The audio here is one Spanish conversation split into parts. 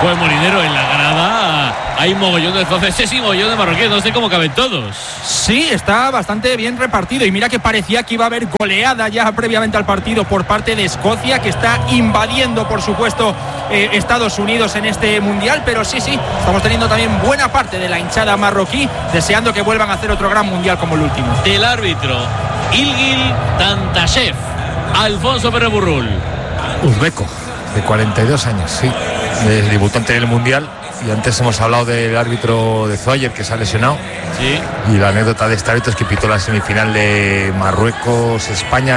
Pues Molinero, en la grada hay mogollón de escoceses y mogollón de marroquíes, no sé cómo caben todos. Sí, está bastante bien repartido y mira que parecía que iba a haber goleada ya previamente al partido por parte de Escocia, que está invadiendo por supuesto Estados Unidos en este mundial, pero sí, estamos teniendo también buena parte de la hinchada marroquí deseando que vuelvan a hacer otro gran mundial como el último. Del árbitro Ilgil Tantashev, Alfonso Pérez Burrul, uzbeco, de 42 años, sí, es debutante en el mundial. Y antes hemos hablado del árbitro de Zoyer, que se ha lesionado. Sí. Y la anécdota de este árbitro es que pitó la semifinal de Marruecos-España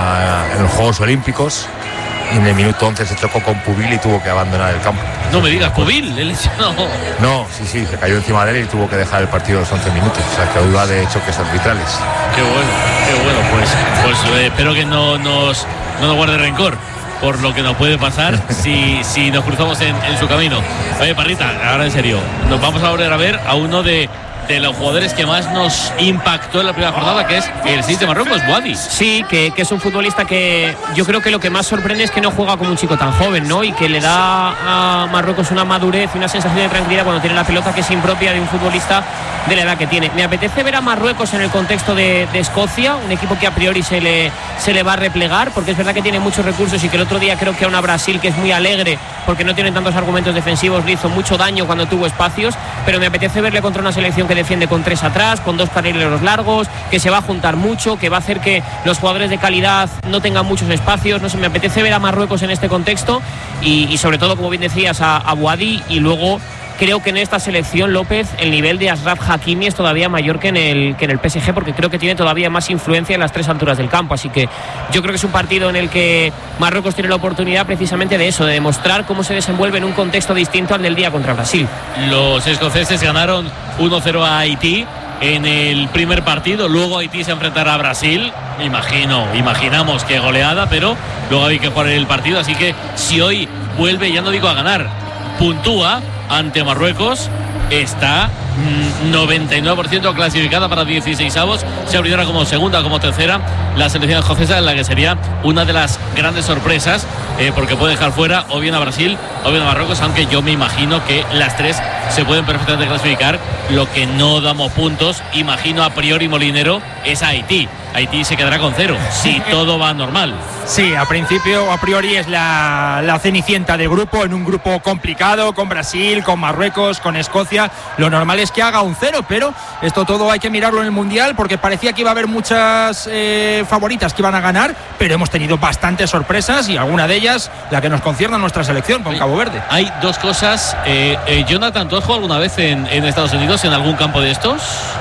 en los Juegos Olímpicos. Y en el minuto 11 se chocó con Pubil y tuvo que abandonar el campo. No me digas, Pubil, él lesionó. No, sí, se cayó encima de él y tuvo que dejar el partido los 11 minutos. O sea, que duda de choques arbitrales. Qué bueno. Pues espero que no nos guarde rencor por lo que nos puede pasar si nos cruzamos en su camino. Oye, Parrita, ahora en serio, nos vamos a volver a ver a uno de los jugadores que más nos impactó en la primera jornada, que es el 6 de Marruecos, Bouhaddi. Sí, que es un futbolista que yo creo que lo que más sorprende es que no juega como un chico tan joven, ¿no? Y que le da a Marruecos una madurez y una sensación de tranquilidad cuando tiene la pelota que es impropia de un futbolista de la edad que tiene. Me apetece ver a Marruecos en el contexto de Escocia, un equipo que a priori se le va a replegar, porque es verdad que tiene muchos recursos y que el otro día creo que a una Brasil que es muy alegre porque no tiene tantos argumentos defensivos le hizo mucho daño cuando tuvo espacios, pero me apetece verle contra una selección que defiende con 3 atrás, con 2 carrileros largos, que se va a juntar mucho, que va a hacer que los jugadores de calidad no tengan muchos espacios. No sé, me apetece ver a Marruecos en este contexto y sobre todo, como bien decías, a Bouhaddi. Y luego creo que en esta selección, López, el nivel de Achraf Hakimi es todavía mayor que en el PSG, porque creo que tiene todavía más influencia en las 3 alturas del campo. Así que yo creo que es un partido en el que Marruecos tiene la oportunidad precisamente de eso, de demostrar cómo se desenvuelve en un contexto distinto al del día contra Brasil. Los escoceses ganaron 1-0 a Haití en el primer partido, luego Haití se enfrentará a Brasil. Imaginamos que goleada, pero luego hay que jugar el partido, así que si hoy vuelve, ya no digo a ganar, puntúa ante Marruecos, está 99% clasificada para 16avos. Se abrirá como segunda o como tercera la selección escocesa, en la que sería una de las grandes sorpresas, porque puede dejar fuera o bien a Brasil o bien a Marruecos, aunque yo me imagino que las 3 se pueden perfectamente clasificar. Lo que no damos puntos, imagino a priori, Molinero, es a Haití. Haití se quedará con 0 si todo va normal. Sí, a priori es la cenicienta de grupo, en un grupo complicado, con Brasil, con Marruecos, con Escocia. Lo normal es que haga un 0, pero esto todo hay que mirarlo en el Mundial, porque parecía que iba a haber muchas favoritas que iban a ganar, pero hemos tenido bastantes sorpresas y alguna de ellas la que nos concierne a nuestra selección con Cabo Verde. Hay 2 cosas. Jonathan, ¿tú has jugado alguna vez en Estados Unidos en algún campo de estos?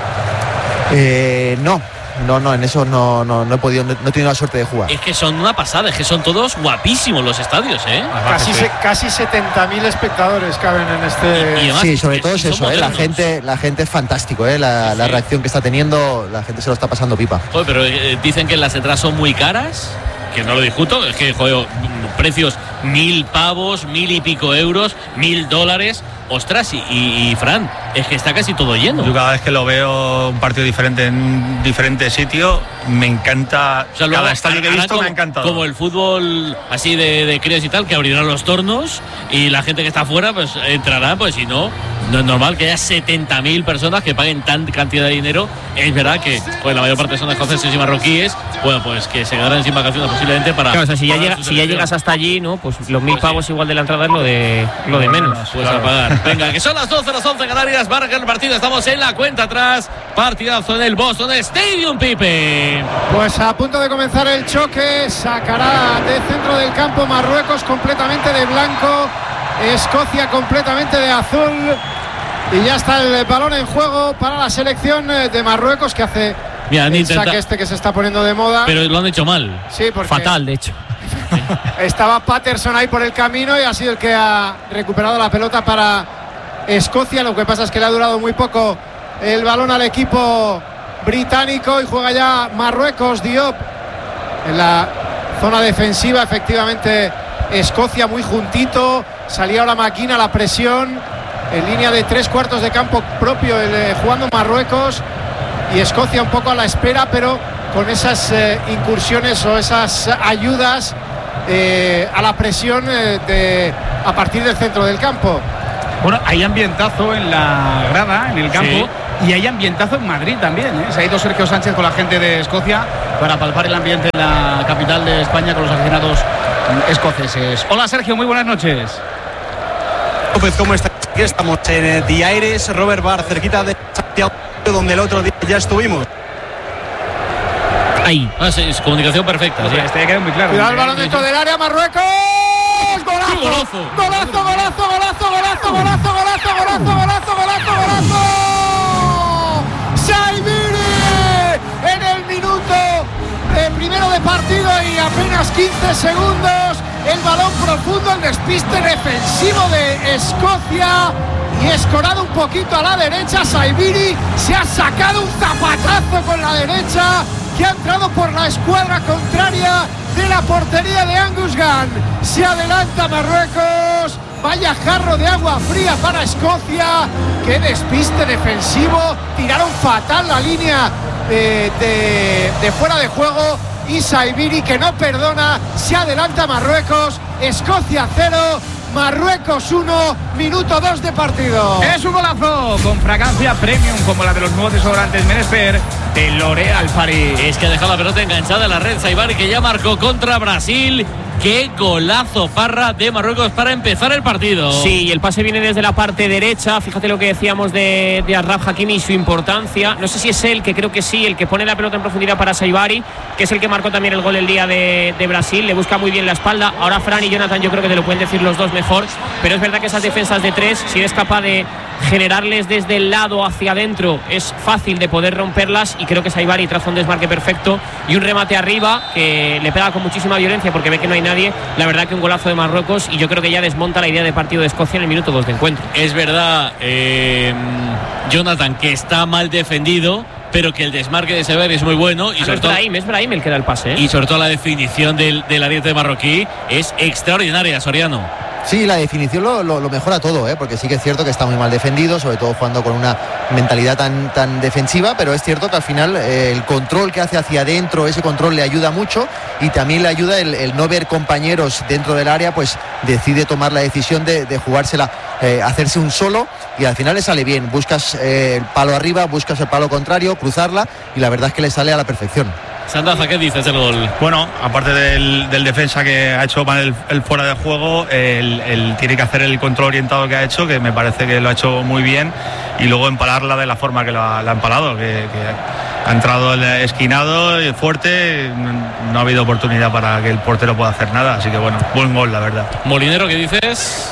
No, en eso no he podido, no he tenido la suerte de jugar. Es que son una pasada, es que son todos guapísimos los estadios, ¿eh? Casi 70.000 espectadores caben en este. Y además, sí, sobre todo es eso, la gente es fantástico, la reacción que está teniendo, la gente se lo está pasando pipa. Joder, pero dicen que las entradas son muy caras, que no lo discuto, es que, joder, precios 1.000 pavos, 1.000 y pico euros, $1.000. Ostras, y Fran, es que está casi todo lleno. Yo cada vez que lo veo un partido diferente en un diferente sitio, me encanta. O sea, luego, cada estadio que he visto me ha encantado. Como el fútbol así de críos y tal, que abrirán los tornos y la gente que está afuera pues entrará, pues si no es normal que haya 70.000 personas que paguen tanta cantidad de dinero. Es verdad que pues, la mayor parte son escoceses y marroquíes, bueno, pues que se quedarán sin vacaciones posiblemente para. Claro, o sea, si ya llegas hasta allí, ¿no? Pues los 1.000 pavos igual de la entrada es lo de menos. Pues a pagar. Venga, que son las 12, las 11 Canarias, marca el partido, estamos en la cuenta atrás, partidazo en el Boston Stadium, Pipe. Pues a punto de comenzar el choque, sacará de centro del campo Marruecos completamente de blanco, Escocia completamente de azul, y ya está el balón en juego para la selección de Marruecos, que hace el saque este que se está poniendo de moda. Pero lo han hecho mal. Sí, porque fatal, de hecho. Estaba Patterson ahí por el camino y ha sido el que ha recuperado la pelota para Escocia. Lo que pasa es que le ha durado muy poco el balón al equipo británico y juega ya Marruecos. Diop en la zona defensiva, efectivamente Escocia muy juntito, salía ahora Maquina, la presión en línea de 3/4 de campo propio, jugando Marruecos, y Escocia un poco a la espera, pero con esas incursiones o esas ayudas a la presión a partir del centro del campo. Bueno, hay ambientazo en la grada, en el campo. Sí. Y hay ambientazo en Madrid también, ¿eh? Se ha ido Sergio Sánchez con la gente de Escocia para palpar el ambiente en la capital de España con los aficionados escoceses. Hola Sergio, muy buenas noches. López, ¿cómo estás? Aquí estamos en The Aires, Robert Bar, cerquita de Santiago, donde el otro día ya estuvimos. Ahí, es comunicación perfecta. Sí. Este queda muy claro. Cuidado el balón dentro del área, Marruecos. ¡Golazo! ¡Golazo! ¡Golazo, golazo, golazo, golazo, golazo, golazo, golazo, golazo, golazo, golazo! ¡Saibiri! En el minuto primero de partido y apenas 15 segundos. El balón profundo, el despiste defensivo de Escocia. Y escorado un poquito a la derecha. Saibiri se ha sacado un zapatazo con la derecha, que ha entrado por la escuadra contraria de la portería de Angus Gunn. Se adelanta Marruecos. Vaya jarro de agua fría para Escocia. Qué despiste defensivo. Tiraron fatal la línea de fuera de juego. Y Saibiri, que no perdona, se adelanta Marruecos. Escocia 0. Marruecos 1, minuto 2 de partido. Es un golazo con fragancia premium como la de los nuevos desodorantes Menesper de L'Oréal Paris. Es que ha dejado la pelota enganchada en la red Saibari, que ya marcó contra Brasil. Qué golazo, Parra, de Marruecos para empezar el partido. Sí, y el pase viene desde la parte derecha. Fíjate lo que decíamos de Achraf Hakimi y su importancia. No sé si es él, que creo que sí, el que pone la pelota en profundidad para Saibari, que es el que marcó también el gol el día de Brasil. Le busca muy bien la espalda. Ahora Fran y Jonathan, yo creo que te lo pueden decir los dos mejor, pero es verdad que esas defensas de tres, si eres capaz de generarles desde el lado hacia adentro, es fácil de poder romperlas, y creo que Saibari traza un desmarque perfecto y un remate arriba que le pega con muchísima violencia porque ve que no hay nadie. La verdad que un golazo de Marruecos, y yo creo que ya desmonta la idea de partido de Escocia en el minuto 2 de encuentro. Es verdad, Jonathan, que está mal defendido, pero que el desmarque de Saibari es muy bueno. Y sobre todo, es Brahim el que da el pase, ¿eh? Y sobre todo la definición del ariete marroquí es extraordinaria, Soriano. Sí, la definición lo mejora todo, porque sí que es cierto que está muy mal defendido, sobre todo jugando con una mentalidad tan defensiva, pero es cierto que al final el control que hace hacia adentro, ese control le ayuda mucho, y también le ayuda el no ver compañeros dentro del área, pues decide tomar la decisión de jugársela, hacerse un solo, y al final le sale bien. Buscas el palo arriba, buscas el palo contrario, cruzarla, y la verdad es que le sale a la perfección. Sandaza, ¿qué dices del gol? Bueno, aparte del defensa que ha hecho mal el fuera de juego, él tiene que hacer el control orientado que ha hecho, que me parece que lo ha hecho muy bien, y luego empalarla de la forma que la ha empalado, que ha entrado el esquinado fuerte, no ha habido oportunidad para que el portero pueda hacer nada, así que bueno, buen gol, la verdad. Molinero, ¿qué dices?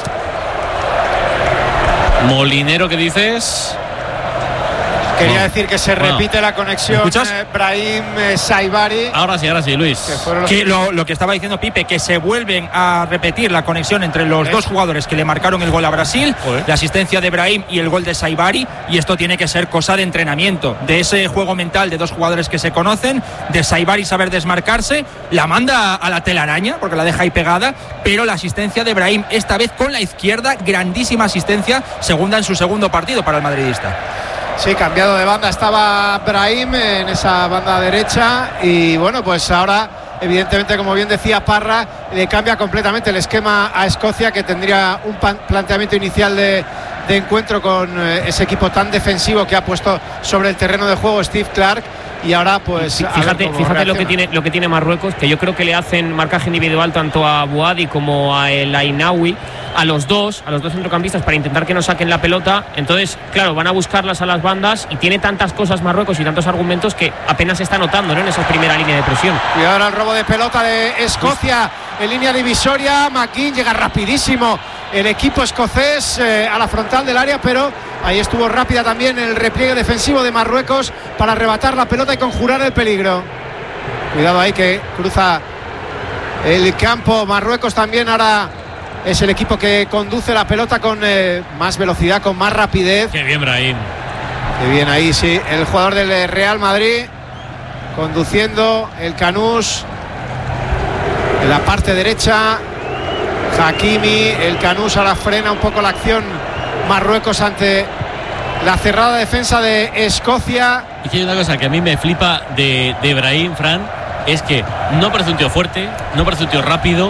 Quería decir que se repite la conexión Brahim-Saibari. Ahora sí, Luis. Que lo que estaba diciendo Pipe, que se vuelven a repetir la conexión entre los dos jugadores que le marcaron el gol a Brasil, la asistencia de Brahim y el gol de Saibari, y esto tiene que ser cosa de entrenamiento, de ese juego mental de dos jugadores que se conocen, de Saibari saber desmarcarse, la manda a la telaraña porque la deja ahí pegada, pero la asistencia de Brahim, esta vez con la izquierda, grandísima asistencia, segunda en su segundo partido para el madridista. Sí, cambiado de banda estaba Brahim en esa banda derecha, y bueno, pues ahora evidentemente, como bien decía Parra, le cambia completamente el esquema a Escocia, que tendría un planteamiento inicial de encuentro con ese equipo tan defensivo que ha puesto sobre el terreno de juego Steve Clarke. Y ahora pues fíjate lo que tiene Marruecos, que yo creo que le hacen marcaje individual tanto a Bouadi como a El Ainaoui, a los dos centrocampistas, para intentar que no saquen la pelota. Entonces, claro, van a buscarlas a las bandas, y tiene tantas cosas Marruecos y tantos argumentos que apenas se está notando, ¿no?, en esa primera línea de presión. Y ahora el robo de pelota de Escocia en línea divisoria. McGinn llega rapidísimo el equipo escocés a la frontal del área, pero ahí estuvo rápida también el repliegue defensivo de Marruecos para arrebatar la pelota y conjurar el peligro. Cuidado ahí, que cruza el campo Marruecos también. Ahora es el equipo que conduce la pelota con más velocidad, con más rapidez. Qué bien, Brahim. Qué bien ahí, sí. El jugador del Real Madrid conduciendo el Canús en la parte derecha. Hakimi, el Canús ahora frena un poco la acción Marruecos ante la cerrada defensa de Escocia. Y que hay una cosa que a mí me flipa de Brahim, Fran, es que no parece un tío fuerte, no parece un tío rápido,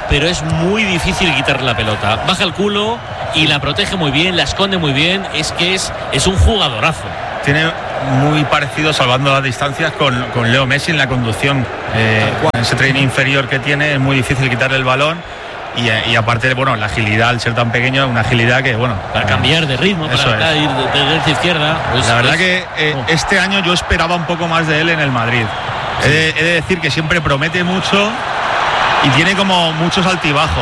pero es muy difícil quitarle la pelota. Baja el culo y la protege muy bien, la esconde muy bien. Es que es un jugadorazo. Tiene muy parecido, salvando las distancias, con Leo Messi en la conducción. En ese tren inferior que tiene es muy difícil quitarle el balón. Y aparte, bueno, la agilidad, al ser tan pequeño, es una agilidad que, bueno, para cambiar de ritmo, para ir de derecha a izquierda. Pues la verdad que este año yo esperaba un poco más de él en el Madrid. Sí. He de decir que siempre promete mucho y tiene como muchos altibajos.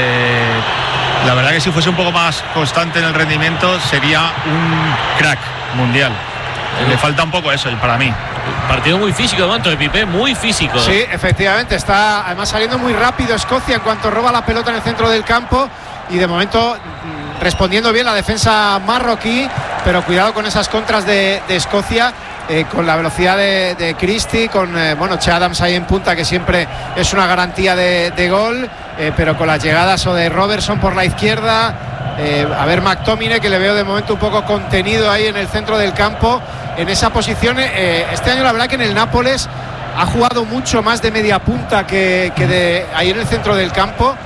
La verdad que si fuese un poco más constante en el rendimiento sería un crack mundial. Le falta un poco eso para mí. Partido muy físico de momento de Pipe, muy físico. Sí, efectivamente, está además saliendo muy rápido Escocia en cuanto roba la pelota en el centro del campo y de momento respondiendo bien la defensa marroquí, pero cuidado con esas contras de Escocia. Con la velocidad de Christie, con Che Adams ahí en punta, que siempre es una garantía de gol, pero con las llegadas o de Robertson por la izquierda, a ver McTominay, que le veo de momento un poco contenido ahí en el centro del campo, en esa posición. Este año la verdad que en el Nápoles ha jugado mucho más de media punta que de ahí en el centro del campo,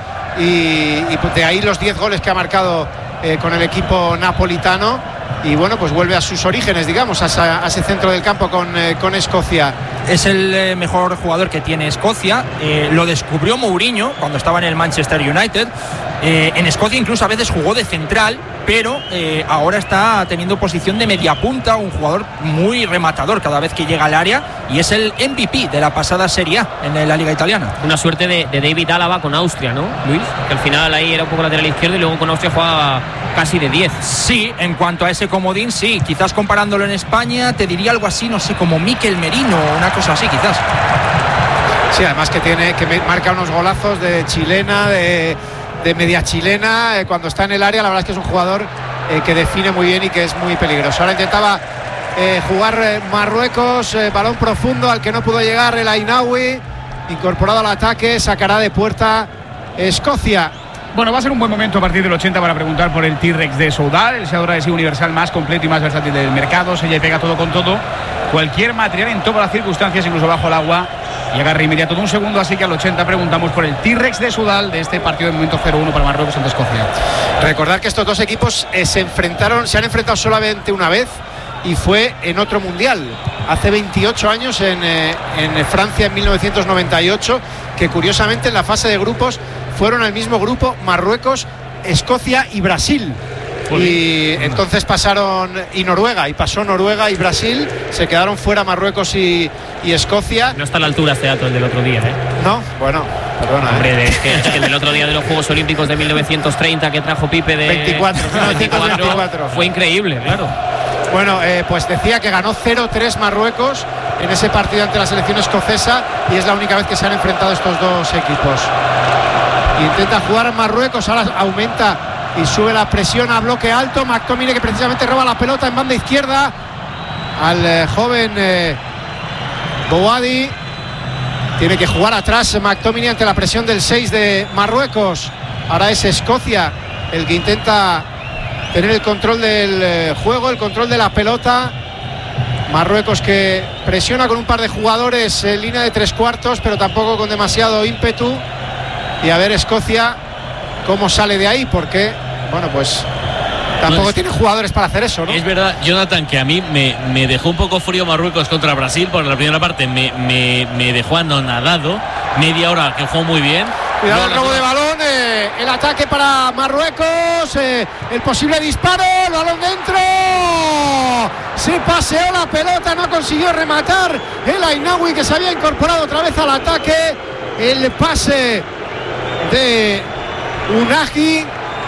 y de ahí los 10 goles que ha marcado con el equipo napolitano. Y bueno, pues vuelve a sus orígenes, digamos, a ese centro del campo con Escocia. Es el mejor jugador que tiene Escocia. Lo descubrió Mourinho cuando estaba en el Manchester United. En Escocia incluso a veces jugó de central, pero ahora está teniendo posición de media punta, un jugador muy rematador cada vez que llega al área, y es el MVP de la pasada Serie A en la Liga Italiana. Una suerte de David Álava con Austria, ¿no, Luis? Que al final ahí era un poco lateral izquierdo y luego con Austria jugaba casi de 10. Sí, en cuanto a ese comodín, sí. Quizás comparándolo en España, te diría algo así, no sé, como Mikel Merino, una cosa así, quizás. Sí, además que marca unos golazos de chilena, de media chilena, cuando está en el área. La verdad es que es un jugador que define muy bien y que es muy peligroso. Ahora intentaba jugar Marruecos, balón profundo al que no pudo llegar el Ainaoui, incorporado al ataque, sacará de puerta Escocia. Bueno, va a ser un buen momento a partir del 80 para preguntar por el T-Rex de Soudal, el seador adhesivo universal más completo y más versátil del mercado. Sella y pega todo con todo, cualquier material en todas las circunstancias, incluso bajo el agua, y agarre inmediato de un segundo. Así que al 80 preguntamos por el T-Rex de Soudal de este partido de momento 0-1 para Marruecos ante Escocia. Recordar que estos dos equipos se han enfrentado solamente una vez, y fue en otro mundial hace 28 años en Francia en 1998, que curiosamente en la fase de grupos fueron al mismo grupo Marruecos, Escocia y Brasil. Y entonces pasaron, y Noruega, y pasó Noruega y Brasil, se quedaron fuera Marruecos y Escocia. No está a la altura este dato el del otro día, ¿eh? No, bueno, perdona. Hombre, es que el del otro día de los Juegos Olímpicos de 1930 que trajo Pipe de 24 fue increíble, claro. Bueno, pues decía que ganó 0-3 Marruecos en ese partido ante la selección escocesa, y es la única vez que se han enfrentado estos dos equipos. Intenta jugar Marruecos, ahora aumenta y sube la presión a bloque alto. McTominay, que precisamente roba la pelota en banda izquierda al joven Bouadi. Tiene que jugar atrás McTominay ante la presión del 6 de Marruecos. Ahora es Escocia el que intenta tener el control del juego, el control de la pelota. Marruecos que presiona con un par de jugadores en línea de 3/4, pero tampoco con demasiado ímpetu. Y a ver Escocia cómo sale de ahí, porque bueno, pues tampoco tiene jugadores para hacer eso, ¿no? Es verdad, Jonathan, que a mí me dejó un poco frío Marruecos contra Brasil, porque la primera parte me dejó anonadado. Media hora que jugó muy bien. Cuidado el robo de balón, el ataque para Marruecos, el posible disparo, el balón dentro, se paseó la pelota, no consiguió rematar el Ainaoui, que se había incorporado otra vez al ataque. El pase de Unagi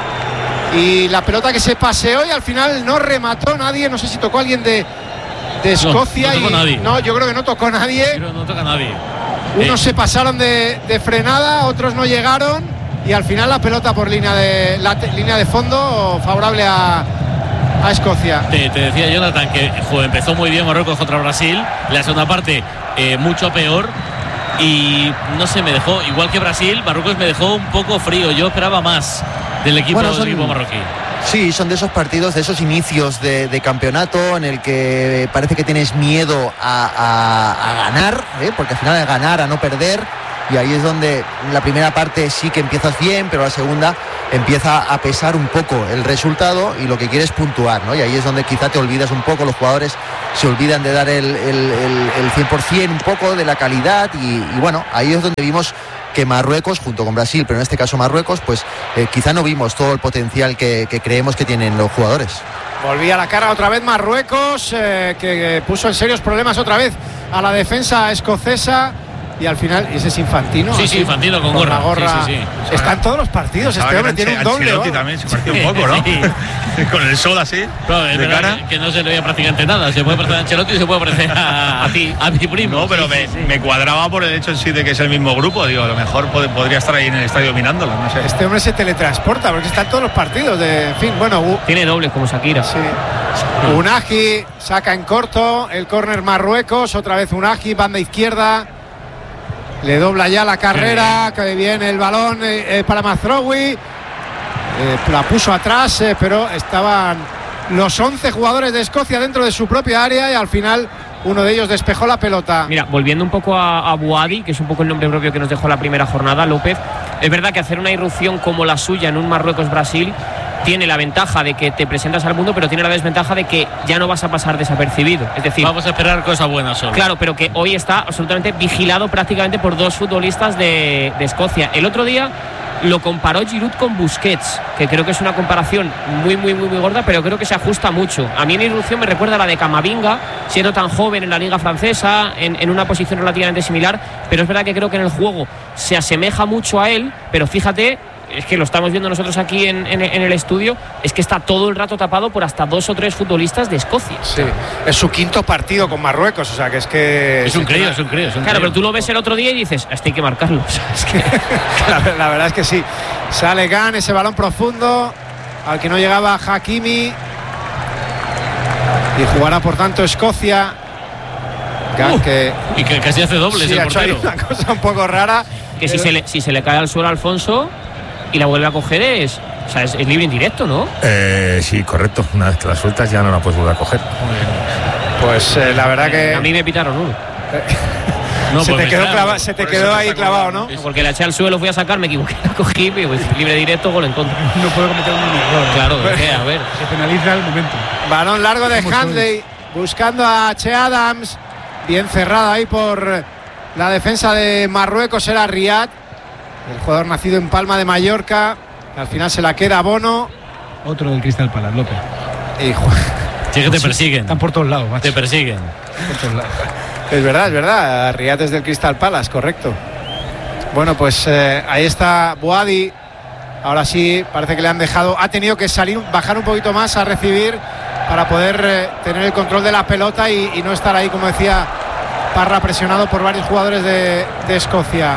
y la pelota que se paseó, y al final no remató nadie. No sé si tocó alguien de Escocia. No tocó nadie. No, yo creo que no tocó nadie. Pero no toca nadie. Unos se pasaron de frenada, otros no llegaron, y al final la pelota por línea de fondo favorable a Escocia. Te decía, Jonathan, que empezó muy bien Marruecos contra Brasil. La segunda parte mucho peor, y no sé, me dejó, igual que Brasil, Marruecos me dejó un poco frío. Yo esperaba más del equipo marroquí. Sí, son de esos partidos, de esos inicios de campeonato en el que parece que tienes miedo a ganar, porque al final es ganar, a no perder, y ahí es donde la primera parte sí que empiezas bien, pero la segunda empieza a pesar un poco el resultado y lo que quieres puntuar, ¿no? Y ahí es donde quizá te olvidas un poco, los jugadores se olvidan de dar el 100% un poco de la calidad y bueno, ahí es donde vimos que Marruecos, junto con Brasil, pero en este caso Marruecos, pues quizá no vimos todo el potencial que creemos que tienen los jugadores. Volvía la cara otra vez Marruecos, que puso en serios problemas otra vez a la defensa escocesa. Y al final, ese es Infantino. Sí, Infantino con gorra. La gorra. Sí. Está en todos los partidos. Este hombre tiene un doble. Ancelotti también se pareció un poco, ¿no? Sí. Con el sol así. Claro, es verdad cara. Que no se le veía prácticamente nada. Se puede parecer a Ancelotti y se puede parecer a mi primo. No, pero me cuadraba por el hecho en sí de que es el mismo grupo. Digo, a lo mejor podría estar ahí en el estadio mirándolo. No sé. Este hombre se teletransporta porque está en todos los partidos. En fin, bueno. Tiene dobles como Shakira. Sí. Unagi saca en corto. El córner Marruecos. Otra vez Unagi, banda izquierda. Le dobla ya la carrera, que viene el balón para Mazraoui. La puso atrás, pero estaban los 11 jugadores de Escocia dentro de su propia área y al final uno de ellos despejó la pelota. Mira, volviendo un poco a Bouhaddi, que es un poco el nombre propio que nos dejó la primera jornada, López, es verdad que hacer una irrupción como la suya en un Marruecos-Brasil tiene la ventaja de que te presentas al mundo, pero tiene la desventaja de que ya no vas a pasar desapercibido. Es decir, vamos a esperar cosas buenas solo. Claro, pero que hoy está absolutamente vigilado prácticamente por dos futbolistas de Escocia. El otro día lo comparó Giroud con Busquets, que creo que es una comparación muy gorda, pero creo que se ajusta mucho. A mí en irrupción me recuerda a la de Camavinga, siendo tan joven en la liga francesa, en una posición relativamente similar, pero es verdad que creo que en el juego se asemeja mucho a él, pero fíjate, es que lo estamos viendo nosotros aquí en el estudio, es que está todo el rato tapado por hasta 2 o 3 futbolistas de Escocia. Sí, es su quinto partido con Marruecos, o sea que es que... Es un crío. Claro, pero tú lo ves el otro día y dices, este hay que marcarlo. O sea, es que... la verdad es que sí. Sale Gan, ese balón profundo, al que no llegaba Hakimi. Y jugará por tanto Escocia. Gan y que casi hace dobles sí, el portero. Una cosa un poco rara. Que si se le cae al suelo a Alfonso y la vuelve a coger es libre indirecto, ¿no? Sí, correcto. Una vez que la sueltas ya no la puedes volver a coger. Pues la verdad que... A mí me pitaron uno. No, se te quedó ahí clavado, ¿no? Porque la eché al suelo, fui a sacar, me equivoqué, la cogí, pues, libre directo, gol en contra. No puedo cometer un error. Claro, a ver. Se penaliza el momento. Balón largo de Handley, buscando a Che Adams. Bien cerrado ahí por la defensa de Marruecos, era Riyad, el jugador nacido en Palma de Mallorca, que al final se la queda a Bono. Otro del Crystal Palace, López. Sí, que te persiguen. Están por todos lados, macho. Te persiguen. Por todos lados. Es verdad. Riyad es del Crystal Palace, correcto. Bueno, pues ahí está Bouhaddi. Ahora sí, parece que le han dejado. Ha tenido que bajar un poquito más a recibir para poder tener el control de la pelota y no estar ahí, como decía Parra, presionado por varios jugadores de Escocia.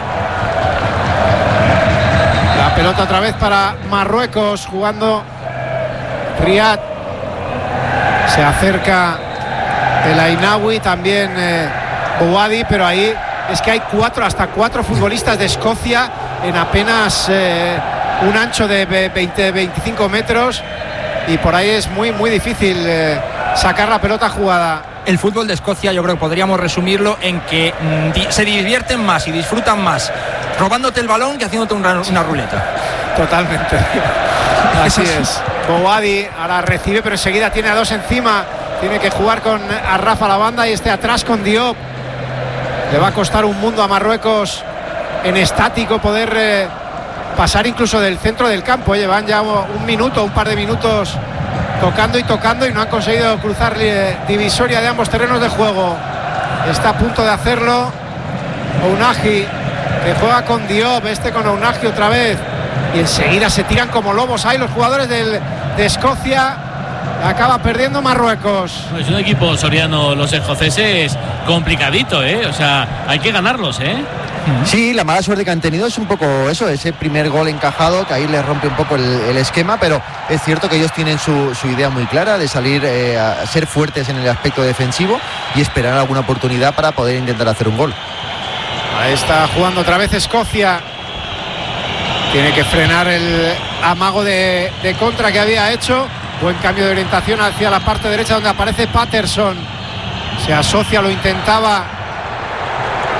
La pelota otra vez para Marruecos, jugando Riyad. Se acerca el Ainaoui, también Bouhaddi, pero ahí es que hay hasta cuatro futbolistas de Escocia en apenas un ancho de 20-25 metros y por ahí es muy difícil sacar la pelota jugada. El fútbol de Escocia yo creo que podríamos resumirlo en que se divierten más y disfrutan más robándote el balón que haciéndote una ruleta. Totalmente. Así es. Bouhaddi ahora recibe, pero enseguida tiene a dos encima. Tiene que jugar con Rafa la banda y atrás con Diop. Le va a costar un mundo a Marruecos en estático poder pasar incluso del centro del campo. Llevan ya un par de minutos tocando y no han conseguido cruzar divisoria de ambos terrenos de juego. Está a punto de hacerlo Unagi, que juega con Diop, con Unagi otra vez, y enseguida se tiran como lobos ahí los jugadores de Escocia. Acaba perdiendo Marruecos. Es un equipo soriano, los escoceses, complicadito, o sea, hay que ganarlos, Sí, la mala suerte que han tenido es un poco eso, ese primer gol encajado, que ahí les rompe un poco el esquema, pero es cierto que ellos tienen su idea muy clara de salir a ser fuertes en el aspecto defensivo y esperar alguna oportunidad para poder intentar hacer un gol. Ahí está jugando otra vez Escocia. Tiene que frenar el amago de contra que había hecho. Buen cambio de orientación hacia la parte derecha donde aparece Patterson. Se asocia, lo intentaba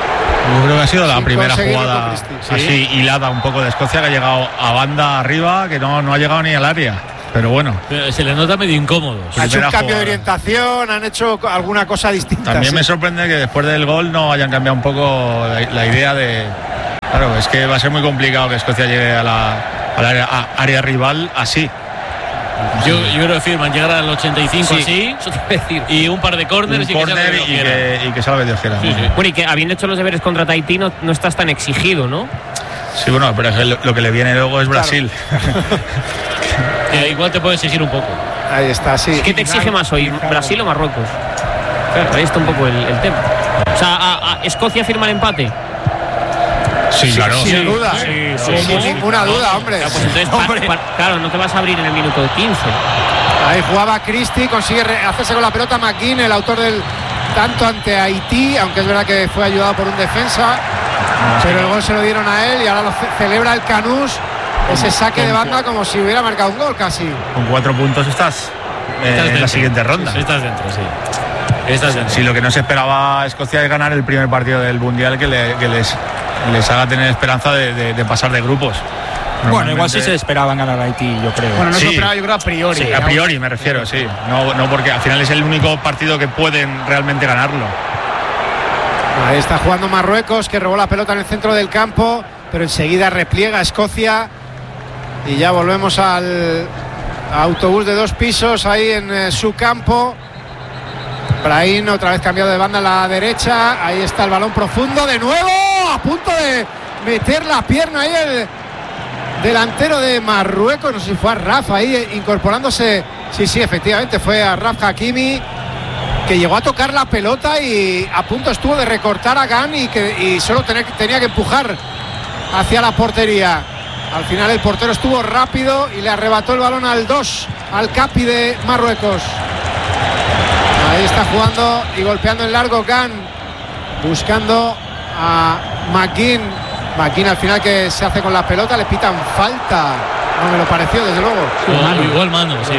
Yo creo que ha sido la primera conseguirlo jugada con Christie. así hilada un poco de Escocia, que ha llegado a banda arriba, que no ha llegado ni al área. Pero bueno, Pero se le nota medio incómodo. Ha hecho un primera cambio de jugada. orientación, han hecho alguna cosa distinta. También sí. me sorprende que después del gol no hayan cambiado un poco la idea de... Claro, es que va a ser muy complicado que Escocia llegue a la área rival así. Yo creo que firman llegar al 85 Sí, así eso te iba a decir. y un par de corners Un y que córner salga Dios quiera. y que salga Dios quiera. Sí, sí. Bueno, y que habiendo hecho los deberes contra Tahití no estás tan exigido, ¿no? Sí, bueno, pero es que lo que le viene luego es Brasil. Que igual te puede exigir un poco. Ahí está, sí. ¿Qué te exige más hoy, Brasil o Marruecos? Claro, ahí está un poco el tema. O sea, ¿a Escocia firma el empate? Sí, claro. Sin duda, sin ninguna duda, hombre. Claro, pues entonces, claro, no te vas a abrir en el minuto 15. Ahí jugaba Christie, consigue hacerse con la pelota. McGinn, el autor del tanto ante Haití, aunque es verdad que fue ayudado por un defensa, pero el gol se lo dieron a él y ahora lo celebra el Canús, ese saque de banda como si hubiera marcado un gol casi. Con 4 puntos estás en dentro. la siguiente ronda. Sí, estás dentro, sí. Estás dentro. Si lo que no se esperaba a Escocia es ganar el primer partido del Mundial, que les haga tener esperanza de pasar de grupos. Bueno, igual sí se esperaban ganar a Haití, yo creo. Bueno, no Sí. se esperaba, yo creo, a priori. Sí, a priori me refiero, sí. No porque al final es el único partido que pueden realmente ganarlo. Ahí está jugando Marruecos, que robó la pelota en el centro del campo, pero enseguida repliega Escocia y ya volvemos al autobús de 2 pisos ahí en su campo. Brahim otra vez cambiado de banda a la derecha, ahí está el balón profundo de nuevo, a punto de meter la pierna ahí el delantero de Marruecos, no sé si fue a Rafa ahí incorporándose, sí, efectivamente fue a Rafa Hakimi, que llegó a tocar la pelota y a punto estuvo de recortar a Gan y solo tenía que empujar hacia la portería. Al final el portero estuvo rápido y le arrebató el balón al 2, al Capi de Marruecos. Ahí está jugando y golpeando en largo Gan, buscando a McGinn. McGinn al final que se hace con la pelota, le pitan falta. No me lo pareció, desde luego. Igual mano, sí.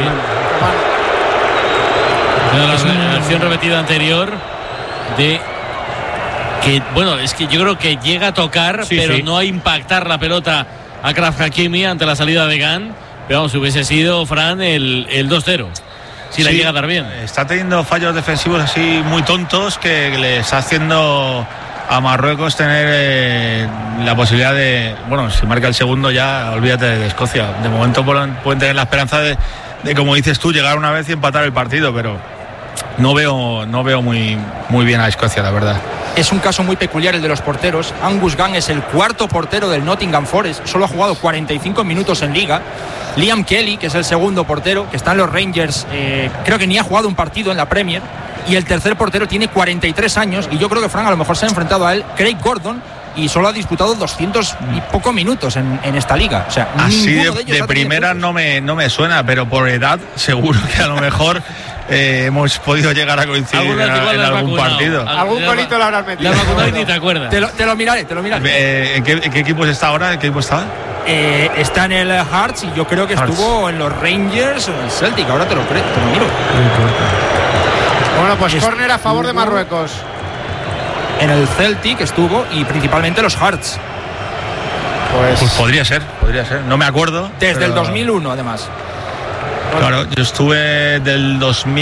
La acción repetida anterior de que, bueno, es que yo creo que llega a tocar, pero no a impactar la pelota a Achraf Hakimi ante la salida de Gan. Pero vamos, hubiese sido, Fran, el 2-0. Si la llega a dar bien. Está teniendo fallos defensivos así muy tontos que le está haciendo a Marruecos tener la posibilidad de, bueno, si marca el segundo ya olvídate de Escocia. De momento pueden tener la esperanza de, como dices tú, llegar una vez y empatar el partido, pero no veo muy bien a Escocia, la verdad. Es un caso muy peculiar el de los porteros. Angus Gunn es el cuarto portero del Nottingham Forest, solo ha jugado 45 minutos en liga. Liam Kelly, que es el segundo portero, que está en los Rangers, creo que ni ha jugado un partido en la Premier. Y el tercer portero tiene 43 años y yo creo que Fran a lo mejor se ha enfrentado a él, Craig Gordon, y solo ha disputado 200 y poco minutos en esta liga. O sea, así de primera no me suena, pero por edad seguro que a lo mejor hemos podido llegar a coincidir en algún partido. Algún golito le habrás metido. La vacunado y ni te acuerdas. Te lo miraré. ¿En qué equipos está ahora? ¿En qué equipo está? Está en el Hearts y yo creo que estuvo en los Rangers o en el Celtic. Ahora te lo miro. Bueno, pues córner a favor de Marruecos. En el Celtic estuvo y principalmente los Hearts. Pues podría ser. No me acuerdo. Desde el 2001, además. Claro, yo estuve del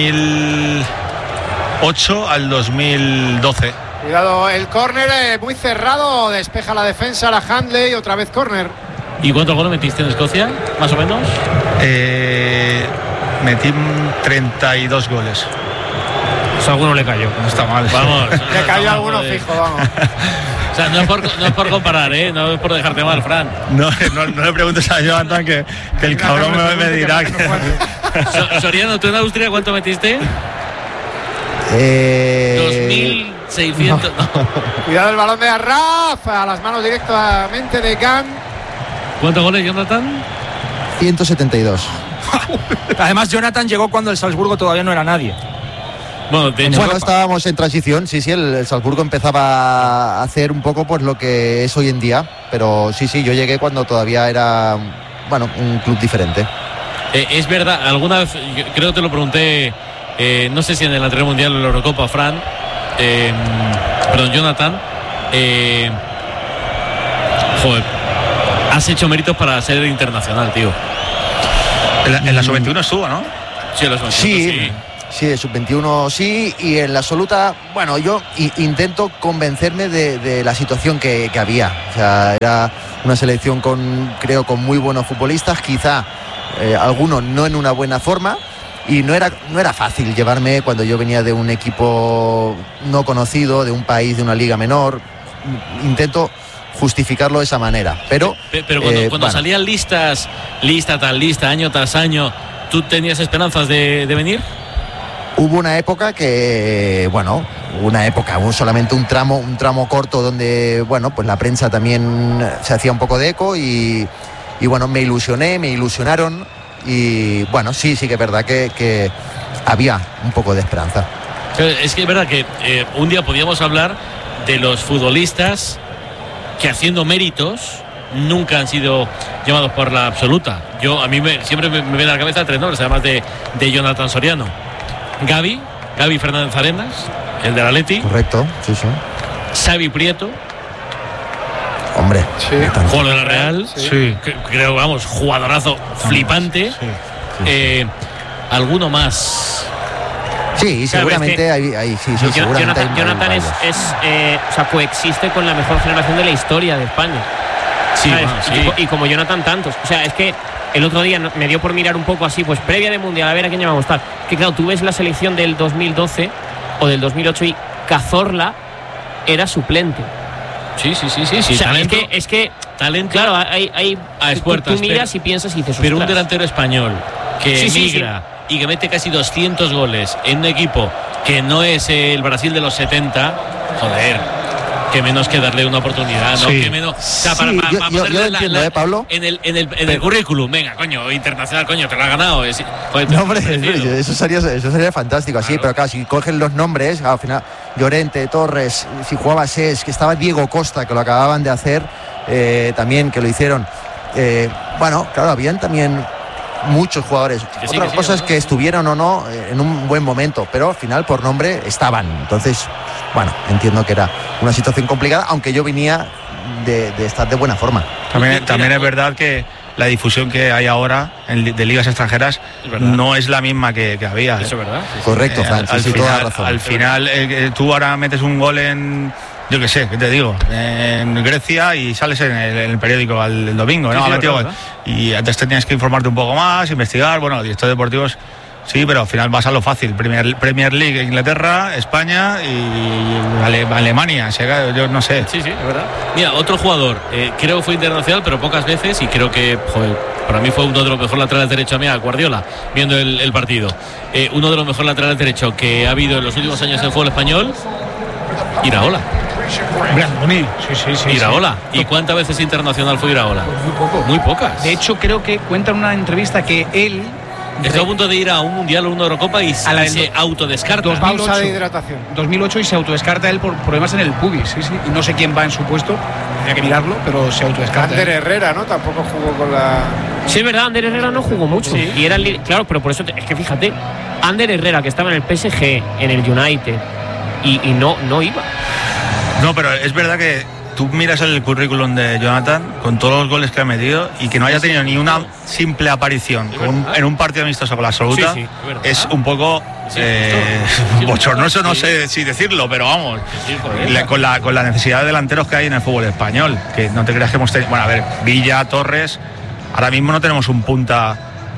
2008 al 2012. Cuidado, el córner muy cerrado, despeja la defensa, la Handley, otra vez córner. ¿Y cuántos goles metiste en Escocia, más o menos? Metí 32 goles. Pues a alguno le cayó. No está mal. Vamos. Le cayó alguno fijo, vamos. O sea, no es por comparar, no es por dejarte mal, Fran. No le preguntes a Jonathan que el cabrón me dirá que... Soriano, ¿tú en Austria cuánto metiste? 2.600. Cuidado el balón de Arraf, a las manos directamente de Gan. ¿Cuántos goles, Jonathan? 172. Además, Jonathan llegó cuando el Salzburgo todavía no era nadie. Bueno, de hecho, Estábamos en transición, sí, el Salzburgo empezaba a hacer un poco pues lo que es hoy en día, pero sí, yo llegué cuando todavía era, bueno, un club diferente. es verdad, alguna vez, creo que te lo pregunté, no sé si en el anterior mundial o en la Eurocopa, Fran, perdón, Jonathan, Joder, has hecho méritos para ser internacional, tío. En la sub-21 estuvo, ¿no? Sí, en la sub-21 sí, de sub-21 sí, y en la absoluta, bueno, yo intento convencerme de la situación que había. O sea, era una selección creo con muy buenos futbolistas, quizá algunos no en una buena forma, y no era fácil llevarme cuando yo venía de un equipo no conocido, de un país, de una liga menor. Intento justificarlo de esa manera, pero cuando salían lista año tras año, ¿tú tenías esperanzas de venir? Hubo una época solamente un tramo corto donde, bueno, pues la prensa también se hacía un poco de eco y bueno, me ilusionaron y bueno, sí que es verdad que había un poco de esperanza. Es que es verdad que un día podíamos hablar de los futbolistas que haciendo méritos nunca han sido llamados por la absoluta. A mí siempre me viene a la cabeza 3 nombres, además de Jonathan Soriano. Gaby Fernández Arenas, el del Atleti. Correcto, sí. Xavi Prieto. Hombre, sí. Jugador de la Real. Sí. Creo, vamos, jugadorazo flipante. Sí. ¿Alguno más? Sí, seguramente hay seguramente Jonathan hay coexiste con la mejor generación de la historia de España. Sí, bueno, sí. Y como Jonathan tantos. O sea, es que el otro día me dio por mirar un poco así, pues previa de Mundial, a ver a quién llamamos tal. Que claro, tú ves la selección del 2012 o del 2008 y Cazorla era suplente. Sí. O sea, talento, es que talento. Claro, hay a expuertas. Tú miras y piensas y dices, pero un ostras. delantero español que emigra y que mete casi 200 goles en un equipo que no es el Brasil de los 70, joder. Que menos que darle una oportunidad, ¿no? Sí. Que menos. O sea, para yo entiendo, Pablo. En el currículum, venga, coño, internacional, coño, te lo has ganado. Joder, no, hombre, eso sería fantástico, así, pero claro, si cogen los nombres, al final, Llorente, Torres, si jugaba Ses, que estaba Diego Costa, que lo acababan de hacer, también, que lo hicieron. Bueno, claro, habían también muchos jugadores. Otra cosa es que estuvieron o no en un buen momento, pero al final por nombre estaban. Entonces, bueno, entiendo que era una situación complicada, aunque yo venía de estar de buena forma. También es verdad que la difusión que hay ahora de ligas extranjeras no es la misma que había. Eso es verdad. Correcto, Fran, sí, toda razón. Al final, tú ahora metes un gol yo qué sé, ¿qué te digo? En Grecia y sales en el periódico el domingo, ¿no? Y antes tenías que informarte un poco más, investigar, bueno, directores deportivos, sí, pero al final vas a lo fácil. Premier League, Inglaterra, España y Alemania, yo no sé. Sí, es verdad. Mira, otro jugador, creo que fue internacional, pero pocas veces, y creo que, joder, para mí fue uno de los mejores laterales derechos, mira, Guardiola, viendo el partido. Uno de los mejores laterales derechos que ha habido en los últimos años en el fútbol español, Iraola. Sí. Iraola. ¿Y cuántas veces internacional fue Iraola? Pues muy poco. Muy pocas. De hecho, creo que cuenta en una entrevista que él está a punto de ir a un mundial o una Eurocopa y se autodescarta. 2008, pausa de hidratación. 2008 y se autodescarta él por problemas en el pubis. Sí. Y no sé quién va en su puesto. Tendría que mirarlo, pero se autodescarta. Ander Herrera, ¿no? Tampoco jugó con la. Sí, es verdad, Ander Herrera no jugó mucho. Sí. Y era claro, pero por eso es que fíjate, Ander Herrera, que estaba en el PSG, en el United, y no iba. No, pero es verdad que tú miras el currículum de Jonathan con todos los goles que ha metido y que no haya tenido ni una simple aparición en un partido amistoso con la absoluta, es un poco bochornoso, no sé si decirlo, pero vamos, con la necesidad de delanteros que hay en el fútbol español, que no te creas que hemos tenido. Bueno, a ver, Villa, Torres, ahora mismo no tenemos un punta.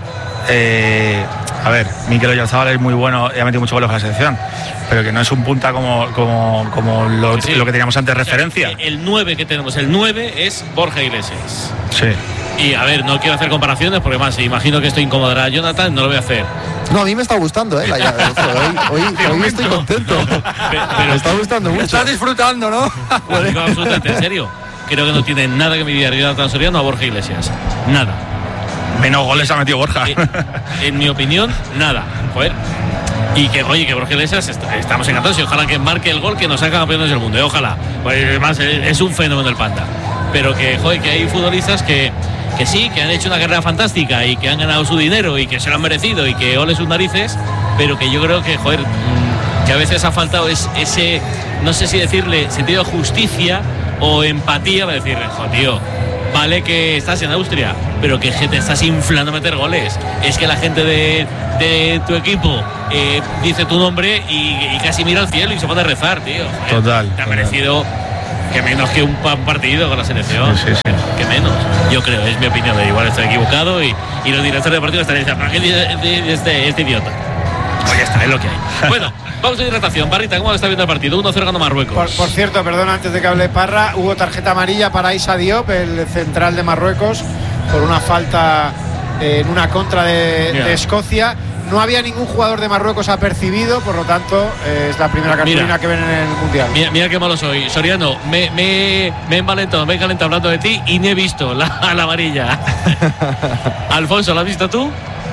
A ver, Mikel Oyarzabal es muy bueno y ha metido muchos goles con la selección, pero que no es un punta como lo que teníamos antes, referencia. El 9 que tenemos, el 9 es Borja Iglesias. Sí. Y a ver, no quiero hacer comparaciones porque más, imagino que esto incomodará a Jonathan, no lo voy a hacer. No, a mí me está gustando, hoy estoy contento. Pero me está gustando mucho. Estás disfrutando, ¿no? Lo digo absolutamente en serio. Creo que no tiene nada que envidiar Jonathan Soriano a Borja Iglesias. Nada. Menos goles ha metido Borja. En mi opinión, nada. Joder. Y que, oye, que Borja Iglesias estamos encantados y ojalá que marque el gol que nos haga campeones del mundo. Ojalá. Pues, además, es un fenómeno el Panda. Pero que, joder, que hay futbolistas que sí, que han hecho una carrera fantástica y que han ganado su dinero y que se lo han merecido y que ole sus narices, pero que yo creo que, joder, que a veces ha faltado ese no sé si decirle sentido de justicia o empatía, para decirle, tío, vale que estás en Austria, pero que te estás inflando a meter goles. Es que la gente de tu equipo dice tu nombre y casi mira al cielo y se pone a rezar, tío. Total. Te ha merecido que menos que un partido con la selección. Sí. Que menos. Yo creo, es mi opinión. Igual estoy equivocado y los directores de partido están diciendo, ¿para qué este idiota? Pues ya está, es lo que hay. Bueno, vamos a hidratación. Barrita, ¿cómo está viendo el partido? 1-0 ganando Marruecos. Por cierto, perdón, antes de que hable Parra, hubo tarjeta amarilla para Issa Diop, el central de Marruecos, por una falta en una contra de Escocia. No había ningún jugador de Marruecos apercibido, por lo tanto, es la primera cartulina que ven en el Mundial. Mira qué malo soy. Soriano, me he envalentado, me he calentado hablando de ti y no he visto la amarilla. Alfonso, ¿la has visto tú?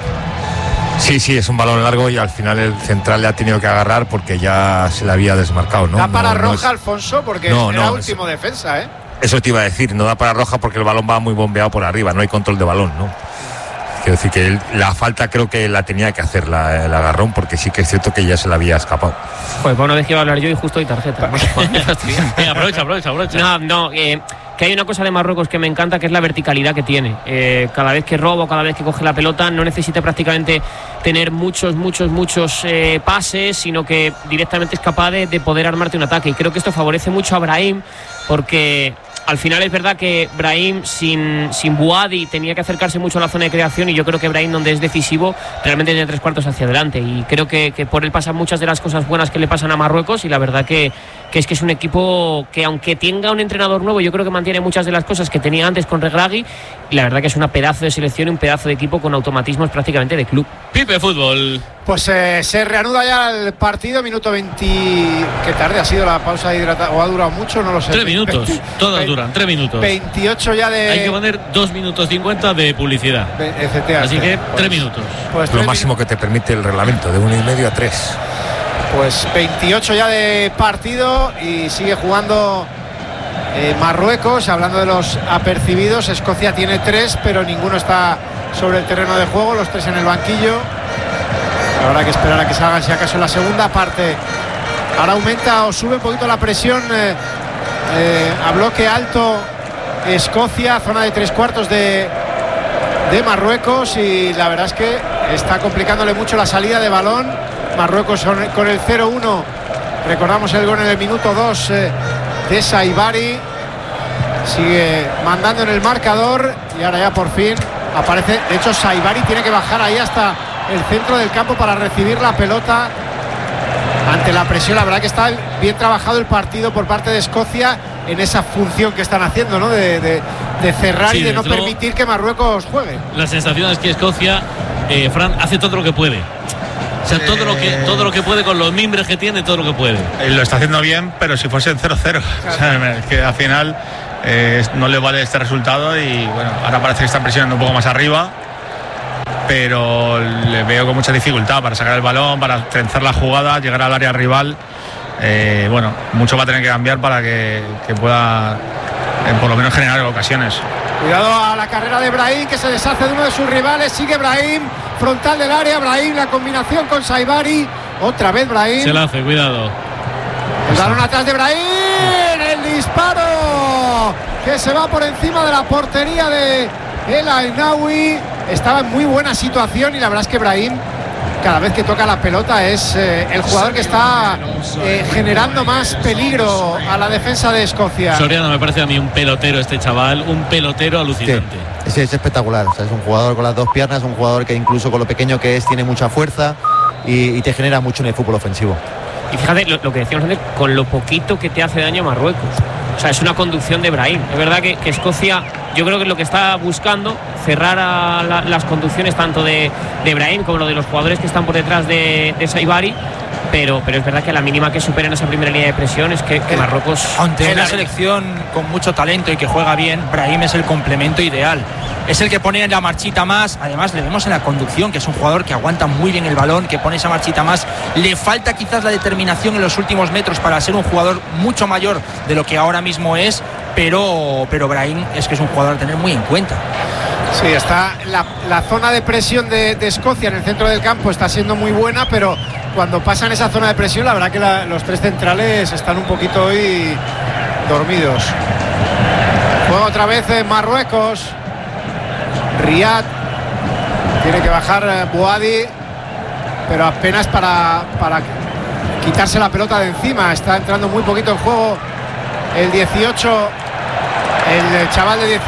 Sí, es un balón largo y al final el central le ha tenido que agarrar porque ya se le había desmarcado, ¿no? Da para roja, es... Alfonso, porque era último defensa, ¿eh? Eso te iba a decir, no da para roja porque el balón va muy bombeado por arriba, no hay control de balón, ¿no? Quiero decir que la falta creo que la tenía que hacer el agarrón, porque sí que es cierto que ya se le había escapado. Pues por una vez que iba a hablar yo y justo hay tarjeta. Aprovecha. No, que hay una cosa de Marruecos que me encanta, que es la verticalidad que tiene. Cada vez que roba, cada vez que coge la pelota, no necesita prácticamente tener muchos pases, sino que directamente es capaz de poder armarte un ataque. Y creo que esto favorece mucho a Brahim, porque al final es verdad que Brahim sin Bouhaddi tenía que acercarse mucho a la zona de creación, y yo creo que Brahim, donde es decisivo, realmente tiene 3 cuartos hacia adelante, y creo que por él pasan muchas de las cosas buenas que le pasan a Marruecos, y la verdad que es un equipo que, aunque tenga un entrenador nuevo, yo creo que mantiene muchas de las cosas que tenía antes con Regragui, y la verdad que es una pedazo de selección y un pedazo de equipo con automatismos prácticamente de club. Pipe Fútbol. Pues se reanuda ya el partido, minuto 20. ¿Qué tarde ha sido la pausa de hidratación? ¿O ha durado mucho? No lo sé. 3 minutos, todas duran 3 minutos. 28 ya de... Hay que poner 2 minutos 50 de publicidad. Así que 3 minutos. Pues lo máximo que te permite el reglamento, de 1,5 a 3. Pues 28 ya de partido y sigue jugando Marruecos. Hablando de los apercibidos, Escocia tiene 3, pero ninguno está sobre el terreno de juego, los 3 en el banquillo. Habrá que esperar a que salgan, si acaso, en la segunda parte. Ahora aumenta o sube un poquito la presión a bloque alto Escocia, zona de 3 cuartos de Marruecos, y la verdad es que está complicándole mucho la salida de balón. Marruecos con el 0-1. Recordamos el gol en el minuto 2 de Saibari. Sigue mandando en el marcador y ahora ya por fin aparece. De hecho, Saibari tiene que bajar ahí hasta el centro del campo para recibir la pelota ante la presión. La verdad que está bien trabajado el partido por parte de Escocia en esa función que están haciendo, ¿no? De cerrar y de no permitir que Marruecos juegue. La sensación es que Escocia, Fran, hace todo lo que puede. O sea, todo lo que puede, con los mimbres que tiene, todo lo que puede. Lo está haciendo bien, pero si fuese 0-0. Claro. O sea, es que al final no le vale este resultado, y bueno, ahora parece que están presionando un poco más arriba, pero le veo con mucha dificultad para sacar el balón, para trenzar la jugada, llegar al área rival. Bueno, mucho va a tener que cambiar para que pueda por lo menos generar ocasiones. Cuidado a la carrera de Brahim, que se deshace de uno de sus rivales. Sigue Brahim, frontal del área. Brahim, la combinación con Saibari. Otra vez Brahim. Se la hace, cuidado. El balón atrás de Brahim. El disparo que se va por encima de la portería de El Ainaoui. Estaba en muy buena situación, y la verdad es que Brahim, cada vez que toca la pelota, es el jugador que está generando más peligro a la defensa de Escocia. Soriano, me parece a mí un pelotero este chaval, un pelotero alucinante. Sí, es espectacular. O sea, es un jugador con las 2 piernas, un jugador que incluso con lo pequeño que es tiene mucha fuerza y te genera mucho en el fútbol ofensivo. Y fíjate lo que decíamos antes, con lo poquito que te hace daño Marruecos. O sea, es una conducción de Brahim. Es verdad que Escocia, yo creo que es lo que está buscando, cerrar a las conducciones tanto de Brahim como lo de los jugadores que están por detrás de Saibari. Pero es verdad que a la mínima que superen esa primera línea de presión es que Marruecos... Ante una selección con mucho talento y que juega bien, Brahim es el complemento ideal. Es el que pone la marchita más. Además, le vemos en la conducción, que es un jugador que aguanta muy bien el balón, que pone esa marchita más. Le falta quizás la determinación en los últimos metros para ser un jugador mucho mayor de lo que ahora mismo es, pero Brahim es que es un jugador a tener muy en cuenta. Sí, está la zona de presión de Escocia en el centro del campo está siendo muy buena, pero cuando pasan esa zona de presión, la verdad que los tres centrales están un poquito hoy dormidos. Juega otra vez en Marruecos. Riyad. Tiene que bajar Bouhaddi, pero apenas para quitarse la pelota de encima. Está entrando muy poquito en juego el 18, el chaval de 18.